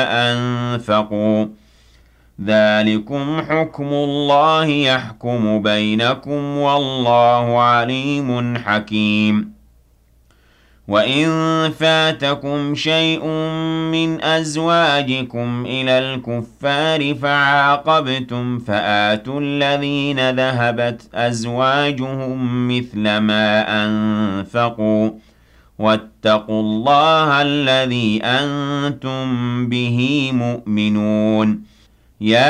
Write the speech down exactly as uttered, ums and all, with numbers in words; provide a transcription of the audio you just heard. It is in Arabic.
أنفقوا ذلكم حكم الله يحكم بينكم والله عليم حكيم وإن فاتكم شيء من أزواجكم إلى الكفار فعاقبتم فآتوا الذين ذهبت أزواجهم مثل ما أنفقوا واتقوا الله الذي أنتم به مؤمنون يا